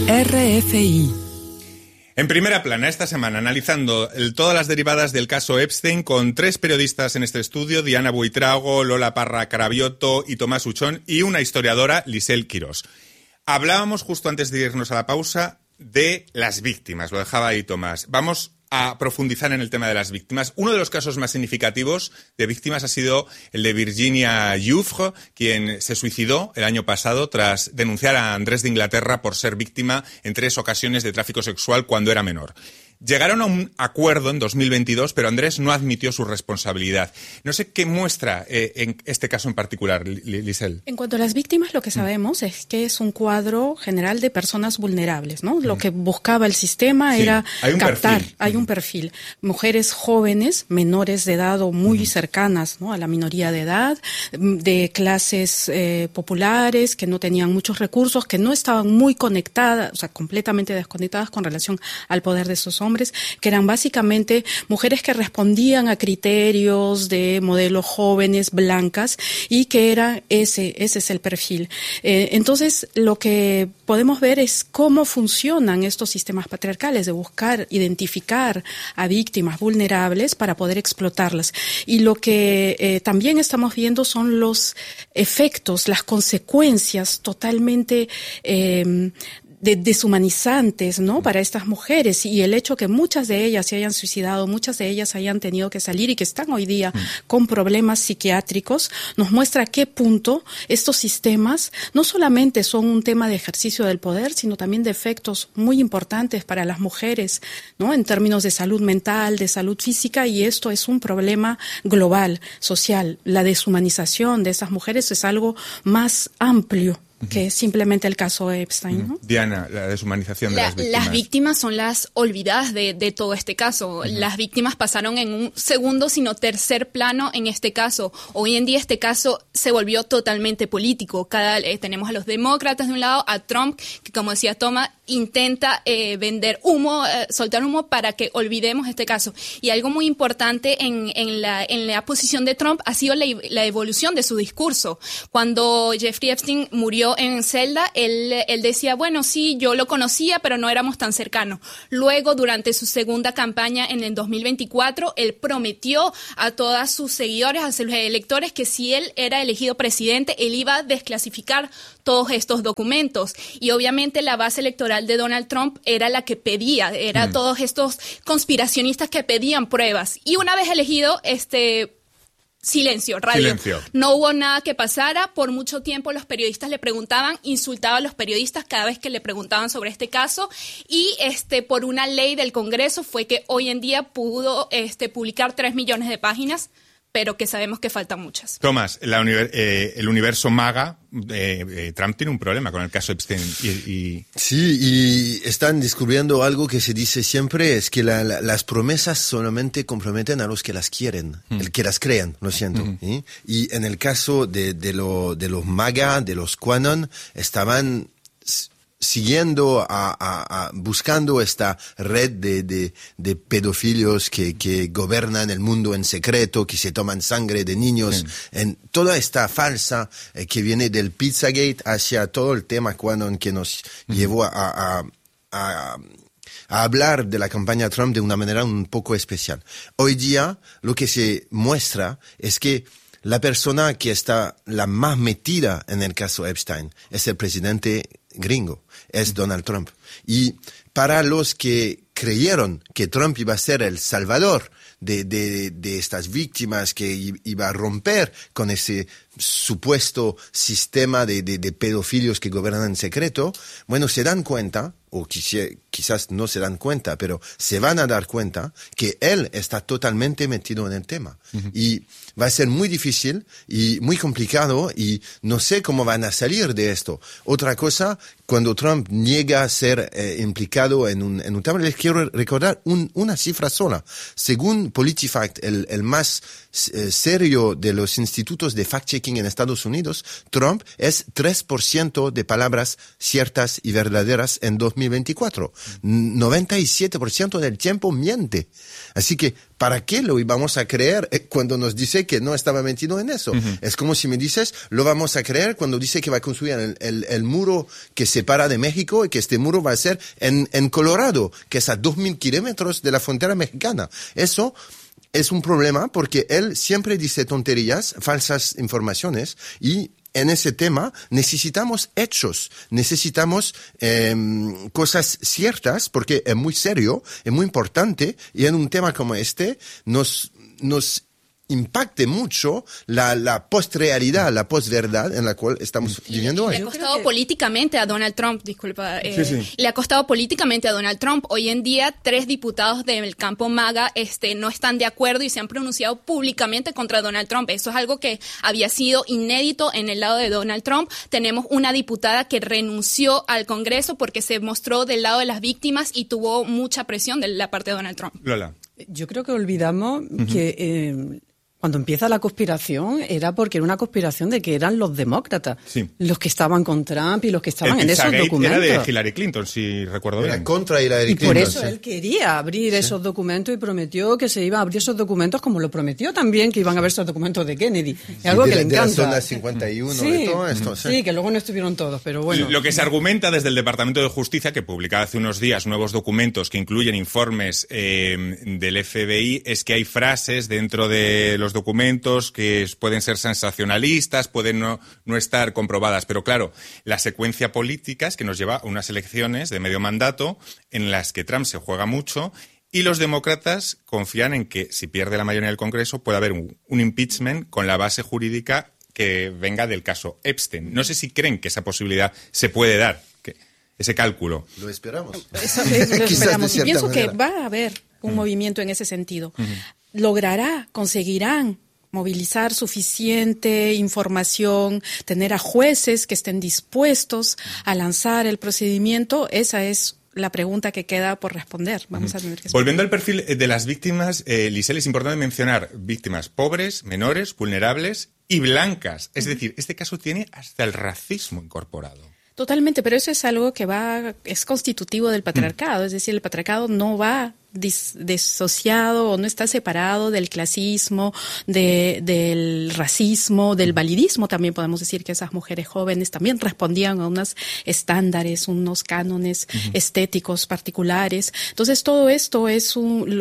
RFI. En primera plana, esta semana, analizando todas las derivadas del caso Epstein con 3 periodistas en este estudio, Diana Buitrago, Lola Parra Carabioto y Tomás Uchón, y una historiadora, Lisel Quirós. Hablábamos justo antes de irnos a la pausa de las víctimas, lo dejaba ahí Tomás. Vamos a profundizar en el tema de las víctimas. Uno de los casos más significativos de víctimas ha sido el de Virginia Giuffre, quien se suicidó el año pasado tras denunciar a Andrés de Inglaterra por ser víctima en 3 ocasiones de tráfico sexual cuando era menor. Llegaron a un acuerdo en 2022, pero Andrés no admitió su responsabilidad. No sé qué muestra en este caso en particular, Lisel. En cuanto a las víctimas, lo que sabemos es que es un cuadro general de personas vulnerables, ¿no? Lo que buscaba el sistema era captar. Hay un perfil. Mujeres jóvenes, menores de edad o muy cercanas, ¿no?, a la minoría de edad, de clases populares, que no tenían muchos recursos, que no estaban muy conectadas, o sea, completamente desconectadas con relación al poder de esos hombres, que eran básicamente mujeres que respondían a criterios de modelos jóvenes, blancas, y que era ese es el perfil. Entonces, lo que podemos ver es cómo funcionan estos sistemas patriarcales de buscar, identificar a víctimas vulnerables para poder explotarlas. Y lo que también estamos viendo son los efectos, las consecuencias totalmente deshumanizantes, ¿no?, para estas mujeres, y el hecho que muchas de ellas se hayan suicidado, muchas de ellas hayan tenido que salir y que están hoy día con problemas psiquiátricos, nos muestra a qué punto estos sistemas no solamente son un tema de ejercicio del poder, sino también de efectos muy importantes para las mujeres, ¿no?, en términos de salud mental, de salud física, y esto es un problema global, social. La deshumanización de estas mujeres es algo más amplio que simplemente el caso Epstein, ¿no? Diana, la deshumanización de las víctimas. Las víctimas son las olvidadas de todo este caso. Las víctimas pasaron en un segundo, sino tercer plano en este caso. Hoy en día este caso se volvió totalmente político. Tenemos a los demócratas de un lado, a Trump, que como decía Thomas, intenta vender humo, soltar humo para que olvidemos este caso. Y algo muy importante en la posición de Trump ha sido la evolución de su discurso. Cuando Jeffrey Epstein murió en celda, él decía, bueno, sí, yo lo conocía, pero no éramos tan cercanos. Luego, durante su segunda campaña en el 2024, él prometió a todos sus seguidores, a sus electores, que si él era elegido presidente, él iba a desclasificar todos estos documentos. Y obviamente la base electoral de Donald Trump era la que pedía, era todos estos conspiracionistas que pedían pruebas. Y una vez elegido, silencio, radio. Silencio. No hubo nada que pasara. Por mucho tiempo los periodistas le preguntaban, insultaba a los periodistas cada vez que le preguntaban sobre este caso. Y por una ley del Congreso fue que hoy en día pudo publicar 3 millones de páginas, pero que sabemos que faltan muchas. Tomás, el universo MAGA, Trump tiene un problema con el caso Epstein. Sí, y están descubriendo algo que se dice siempre, es que las promesas solamente comprometen a los que las quieren, el que las crean, lo siento. ¿Sí? Y en el caso de los MAGA, de los QAnon, estaban siguiendo buscando esta red de pedófilos que gobiernan el mundo en secreto, que se toman sangre de niños, en toda esta falsa que viene del Pizzagate hacia todo el tema QAnon que nos llevó a hablar de la campaña Trump de una manera un poco especial. Hoy día lo que se muestra es que la persona que está la más metida en el caso Epstein es el presidente gringo, es Donald Trump. Y para los que creyeron que Trump iba a ser el salvador de estas víctimas, que iba a romper con ese supuesto sistema de pedófilos que gobiernan en secreto, bueno, se dan cuenta, o quizás no se dan cuenta, pero se van a dar cuenta que él está totalmente metido en el tema. Y va a ser muy difícil y muy complicado, y no sé cómo van a salir de esto. Otra cosa, cuando Trump niega a ser implicado en un tema, les quiero recordar una cifra sola. Según PolitiFact, el más serio de los institutos de fact-checking fact-checking en Estados Unidos, Trump es 3% de palabras ciertas y verdaderas en 2024. 97% del tiempo miente. Así que, ¿para qué lo íbamos a creer cuando nos dice que no estaba metido en eso? Es como si me dices, lo vamos a creer cuando dice que va a construir el muro que separa de México y que este muro va a ser en Colorado, que es a 2.000 kilómetros de la frontera mexicana. Eso es un problema porque él siempre dice tonterías, falsas informaciones, y en ese tema necesitamos hechos, necesitamos cosas ciertas, porque es muy serio, es muy importante, y en un tema como este nos impacte mucho la post-realidad, la post-verdad en la cual estamos viviendo hoy. Le ha costado políticamente a Donald Trump, le ha costado políticamente a Donald Trump. Hoy en día, 3 diputados del campo MAGA no están de acuerdo y se han pronunciado públicamente contra Donald Trump. Eso es algo que había sido inédito en el lado de Donald Trump. Tenemos una diputada que renunció al Congreso porque se mostró del lado de las víctimas y tuvo mucha presión de la parte de Donald Trump. Lola. Yo creo que olvidamos que cuando empieza la conspiración era porque era una conspiración de que eran los demócratas los que estaban con Trump y los que estaban en esos documentos. Era de Hillary Clinton, si recuerdo bien. Era contra Hillary Clinton. Y por eso él quería abrir esos documentos y prometió que se iba a abrir esos documentos, como lo prometió también que iban a ver esos documentos de Kennedy. Es algo que le encanta. De la zona 51, de todo esto. Sí, que luego no estuvieron todos, pero bueno. Lo que se argumenta desde el Departamento de Justicia, que publicaba hace unos días nuevos documentos que incluyen informes del FBI, es que hay frases dentro de los documentos que pueden ser sensacionalistas, pueden no estar comprobadas. Pero claro, la secuencia política es que nos lleva a unas elecciones de medio mandato en las que Trump se juega mucho y los demócratas confían en que si pierde la mayoría del Congreso puede haber un impeachment con la base jurídica que venga del caso Epstein. No sé si creen que esa posibilidad se puede dar, ese cálculo. Lo esperamos. Lo esperamos. Y pienso que va a haber un movimiento en ese sentido. Conseguirán movilizar suficiente información, tener a jueces que estén dispuestos a lanzar el procedimiento. Esa es la pregunta que queda por responder. Vamos a tener que esperar. Volviendo al perfil de las víctimas, Lisel, es importante mencionar víctimas pobres, menores, vulnerables y blancas. Es decir, este caso tiene hasta el racismo incorporado. Totalmente, pero eso es algo que es constitutivo del patriarcado. Es decir, el patriarcado no va desociado o no está separado del clasismo, del racismo, del validismo. También podemos decir que esas mujeres jóvenes también respondían a unos estándares, unos cánones estéticos particulares. Entonces todo esto es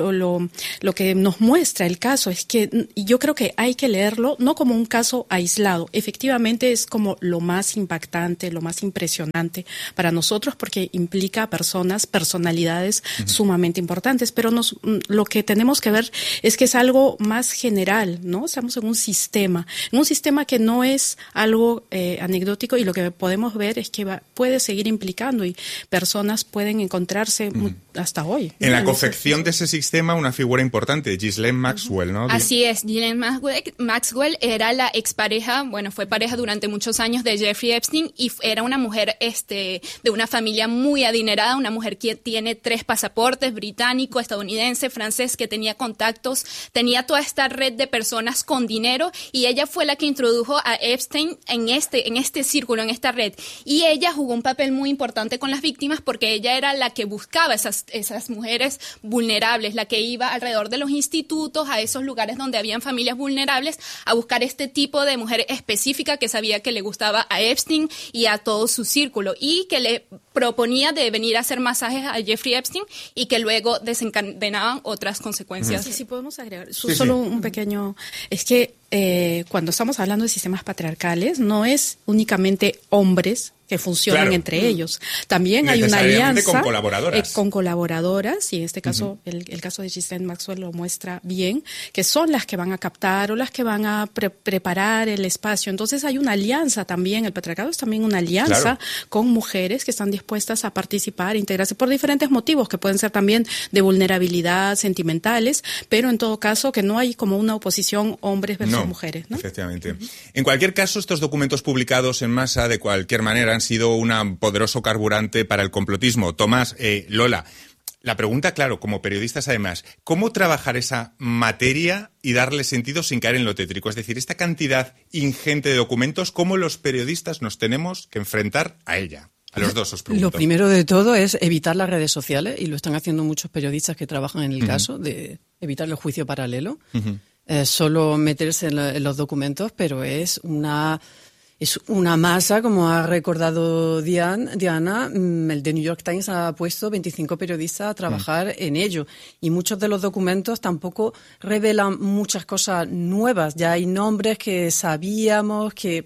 lo que nos muestra el caso. Es que yo creo que hay que leerlo no como un caso aislado. Efectivamente es como lo más impactante, lo más impresionante para nosotros porque implica personalidades sumamente importantes. Pero lo que tenemos que ver es que es algo más general, ¿no? Estamos en un sistema que no es algo anecdótico, y lo que podemos ver es que puede seguir implicando y personas pueden encontrarse hasta hoy. En la confección de ese sistema, una figura importante, Ghislaine Maxwell, ¿no? Así es, Ghislaine Maxwell era la expareja, fue pareja durante muchos años de Jeffrey Epstein y era una mujer de una familia muy adinerada, una mujer que tiene 3 pasaportes, británico, estadounidense, francés, que tenía contactos, tenía toda esta red de personas con dinero, y ella fue la que introdujo a Epstein en este círculo, en esta red. Y ella jugó un papel muy importante con las víctimas porque ella era la que buscaba esas mujeres vulnerables, la que iba alrededor de los institutos, a esos lugares donde habían familias vulnerables, a buscar este tipo de mujer específica que sabía que le gustaba a Epstein y a todo su círculo, y que le proponía de venir a hacer masajes a Jeffrey Epstein y que luego desencadenaban otras consecuencias. Sí, podemos agregar solo un pequeño. Es que cuando estamos hablando de sistemas patriarcales, no es únicamente hombres que funcionan entre ellos. También hay una alianza con colaboradoras, y en este caso, el caso de Ghislaine Maxwell lo muestra bien, que son las que van a captar o las que van a preparar el espacio. Entonces hay una alianza también, el patriarcado es también una alianza con mujeres que están dispuestas a participar, integrarse por diferentes motivos, que pueden ser también de vulnerabilidad, sentimentales, pero en todo caso que no hay como una oposición hombres versus mujeres, ¿no? Efectivamente. En cualquier caso, estos documentos publicados en masa, de cualquier manera, han sido un poderoso carburante para el complotismo. Tomás, Lola, La pregunta, claro, como periodistas además, ¿cómo trabajar esa materia y darle sentido sin caer en lo tétrico? Es decir, esta cantidad ingente de documentos, ¿cómo los periodistas nos tenemos que enfrentar a ella? A los dos os pregunto. Lo primero de todo es evitar las redes sociales, y lo están haciendo muchos periodistas que trabajan en el caso, de evitar el juicio paralelo. Solo meterse en los documentos, pero es una masa, como ha recordado Diana. El The New York Times ha puesto 25 periodistas a trabajar en ello, y muchos de los documentos tampoco revelan muchas cosas nuevas. Ya hay nombres que sabíamos que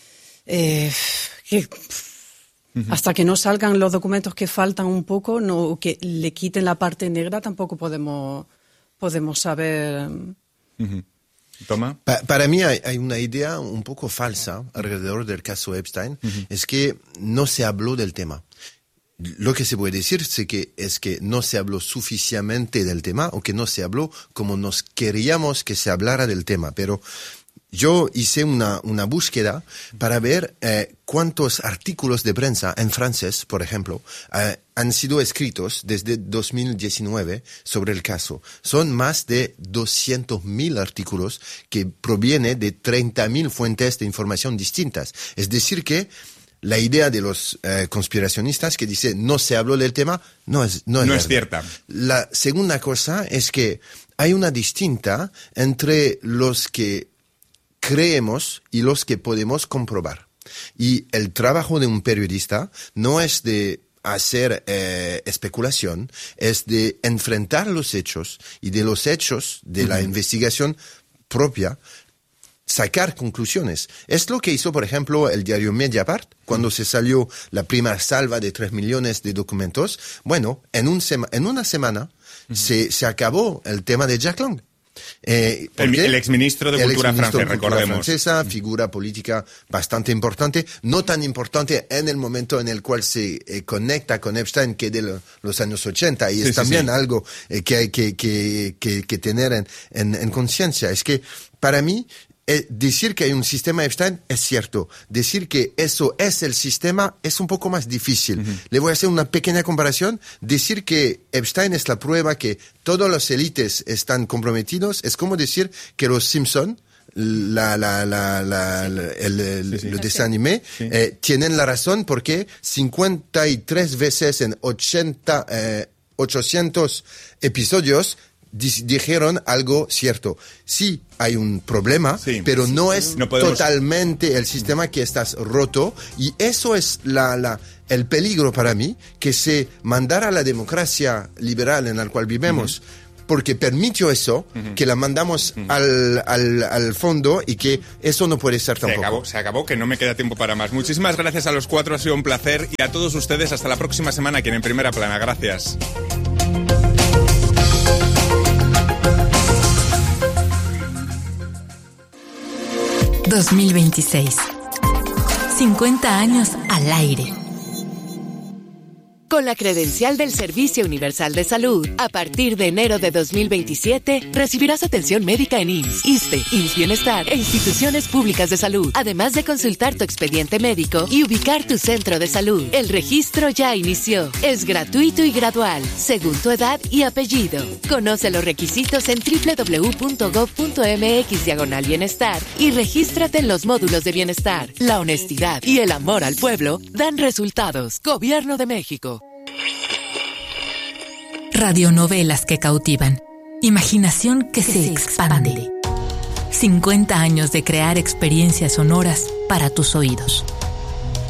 hasta que no salgan los documentos que faltan un poco, no, que le quiten la parte negra, tampoco podemos saber. Toma. Para mí hay una idea un poco falsa alrededor del caso Epstein, es que no se habló del tema. Lo que se puede decir es que no se habló suficientemente del tema, o que no se habló como nos queríamos que se hablara del tema, pero yo hice una búsqueda para ver cuántos artículos de prensa en francés, por ejemplo, han sido escritos desde 2019 sobre el caso. Son más de 200.000 artículos que provienen de 30.000 fuentes de información distintas. Es decir que la idea de los conspiracionistas que dice no se habló del tema no es cierta. La segunda cosa es que hay una distinta entre los que creemos y los que podemos comprobar. Y el trabajo de un periodista no es de hacer especulación, es de enfrentar los hechos, y de los hechos de la investigación propia sacar conclusiones. Es lo que hizo, por ejemplo, el diario Mediapart cuando se salió la primera salva de 3 millones de documentos. Bueno, en una semana se acabó el tema de Jack Lang. El exministro de Cultura francés, recordemos. Francesa, figura política bastante importante, no tan importante en el momento en el cual se conecta con Epstein que de los años 80, y es también algo que hay que tener en conciencia. Es que para mí, decir que hay un sistema Epstein es cierto. Decir que eso es el sistema es un poco más difícil. Le voy a hacer una pequeña comparación. Decir que Epstein es la prueba que todos los élites están comprometidos es como decir que los Simpson, el desanime, tienen la razón porque 53 veces en 800 episodios dijeron algo cierto. Sí, hay un problema, pero no es totalmente el sistema que estás roto, y eso es el peligro para mí, que se mandara la democracia liberal en la cual vivimos, porque permitió eso, que la mandamos al fondo, y que eso no puede ser tampoco. Se acabó, que no me queda tiempo para más. Muchísimas gracias a los cuatro, ha sido un placer, y a todos ustedes hasta la próxima semana aquí en Primera Plana. Gracias. ...2026... 50 años al aire. Con la credencial del Servicio Universal de Salud, a partir de enero de 2027, recibirás atención médica en IMSS, ISSSTE, IMSS Bienestar e instituciones públicas de salud, además de consultar tu expediente médico y ubicar tu centro de salud. El registro ya inició. Es gratuito y gradual, según tu edad y apellido. Conoce los requisitos en www.gov.mx/bienestar y regístrate en los módulos de bienestar. La honestidad y el amor al pueblo dan resultados. Gobierno de México. Radionovelas que cautivan. Imaginación que se expande. 50 años de crear experiencias sonoras para tus oídos.